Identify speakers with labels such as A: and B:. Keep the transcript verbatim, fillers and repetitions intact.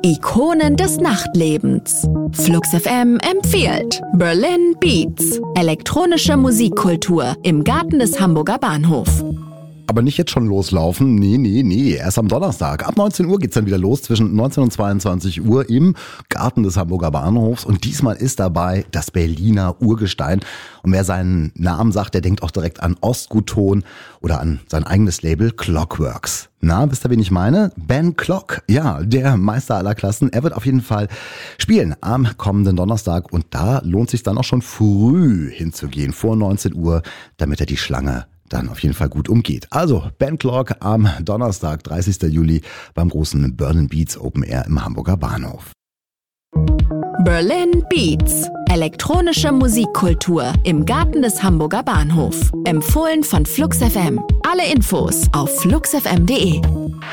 A: Ikonen des Nachtlebens. Flux F M empfiehlt Berlin Beats. Elektronische Musikkultur im Garten des Hamburger Bahnhof.
B: Aber nicht jetzt schon loslaufen. Nee, nee, nee. Erst am Donnerstag. Ab neunzehn Uhr geht's dann wieder los, zwischen neunzehn und zweiundzwanzig Uhr im Garten des Hamburger Bahnhofs. Und diesmal ist dabei das Berliner Urgestein. Und wer seinen Namen sagt, der denkt auch direkt an Ostgutton oder an sein eigenes Label Clockworks. Na, wisst ihr, wen ich meine? Ben Clock. Ja, der Meister aller Klassen. Er wird auf jeden Fall spielen am kommenden Donnerstag. Und da lohnt sich dann auch schon früh hinzugehen, vor neunzehn Uhr, damit er die Schlange dann auf jeden Fall gut umgeht. Also Ben Clock am Donnerstag, dreißigsten Juli beim großen Berlin Beats Open Air im Hamburger Bahnhof.
A: Berlin Beats. Elektronische Musikkultur im Garten des Hamburger Bahnhof. Empfohlen von Flux F M. Alle Infos auf flux f m punkt de.